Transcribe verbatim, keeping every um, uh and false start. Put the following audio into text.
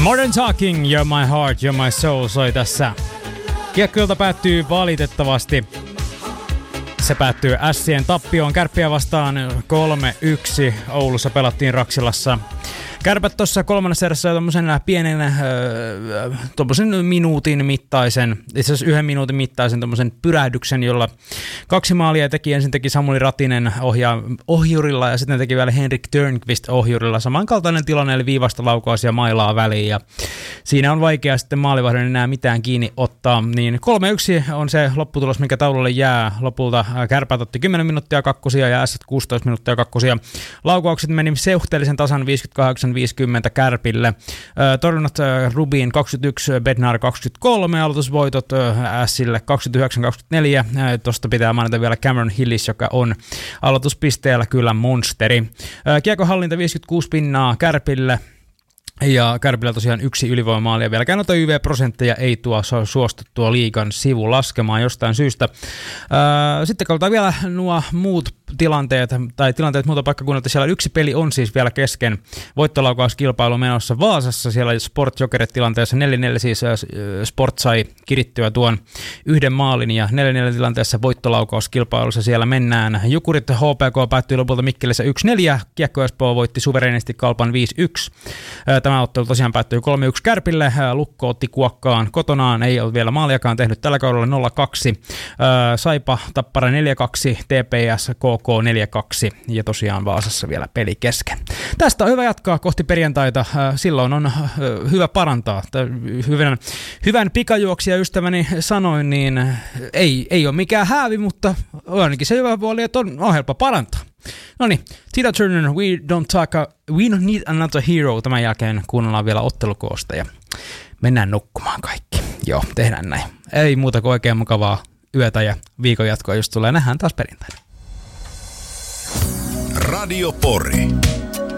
Modern Talking, You're My Heart, You're My Soul soi tässä. Kiekkoilta päättyy valitettavasti. Se päättyy Ässien tappioon Kärppiä vastaan kolme yksi. Oulussa pelattiin Raksilassa. Kärpät tuossa kolmannessa erässä tommosen pienen öö, tommosen minuutin mittaisen, itse asiassa yhden minuutin mittaisen tommosen pyrähdyksen, jolla kaksi maalia teki. Ensin teki Samuli Ratinen ohjaa, ohjurilla ja sitten teki vielä Henrik Törnqvist ohjurilla. Samankaltainen tilanne, eli viivasta laukausia mailaa väliin ja siinä on vaikea sitten maalivahdon enää mitään kiinni ottaa. Niin kolme yksi on se lopputulos, mikä taululle jää. Lopulta Kärpät otti kymmenen minuuttia kakkosia ja Ässät kuusitoista minuuttia kakkosia. Laukaukset meni suhteellisen tasan viisikymmentäkahdeksan viisikymmentä Kärpille. Torjunnat Rubin kaksikymmentäyksi, Bednar kaksikymmentäkolme, aloitusvoitot Ässille kaksikymmentäyhdeksän kaksikymmentäneljä. Tuosta pitää mainita vielä Cameron Hillis, joka on aloituspisteellä kyllä monsteri. Kiekohallinta viisikymmentäkuusi pinnaa Kärpille. Ja Kärpillä tosiaan yksi ylivoimaalia. Vieläkään noita Y V-prosentteja ei tuo suostuttua liigan sivu laskemaan jostain syystä. Sitten katsotaan vielä nuo muut tilanteet, tai tilanteet muuta paikkakunnalta. Siellä yksi peli on siis vielä kesken. Voittolaukauskilpailu menossa Vaasassa. Siellä Sport Jokerit-tilanteessa neljä neljä siis Sport sai kirittyä tuon yhden maalin, ja neljä neljä tilanteessa voittolaukauskilpailussa siellä mennään. Jukurit H P K päättyi lopulta Mikkelissä yksi neljä. Kiekko Espoo voitti suvereenisti Kalpan viisi yksi. Tämä ottelu tosiaan päättyi kolme yksi Kärpille. Lukko otti Kuokkaan kotonaan, ei ole vielä maaliakaan tehnyt tällä kaudella nolla kaksi. Saipa Tappara neljä kaksi, T P S K K neljä kaksi ja tosiaan Vaasassa vielä peli kesken. Tästä on hyvä jatkaa kohti perjantaita, silloin on hyvä parantaa. Hyvän, hyvän pikajuoksija ystäväni sanoin, niin ei, ei ole mikään häävi, mutta ainakin se hyvä puoli, että on, on helppo parantaa. No niin, Tina Turner, We Don't Talk, We Don't Need Another Hero. Tämän jälkeen kuunnellaan vielä ottelukoosta ja mennään nukkumaan kaikki. Joo, tehdään näin. Ei muuta kuin oikein mukavaa yötä ja viikon jatkoa just tulee. Nähdään taas perjantaina. Radio Pori.